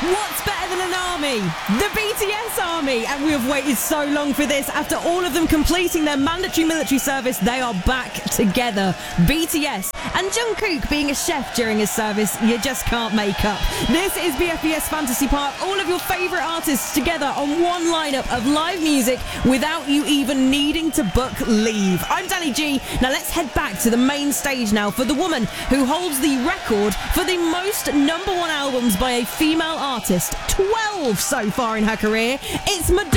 What's better than an army? The BTS army! And we have waited so long for this. After all of them completing their mandatory military service, they are back together. BTS. And Jungkook being a chef during his service, you just can't make up. This is BFBS Fantasy Park. All of your favourite artists together on one lineup of live music without you even needing to book leave. I'm Danny G. Now let's head back to the main stage now for the woman who holds the record for the most #1 albums by a female artist. 12 so far in her career. It's Madonna.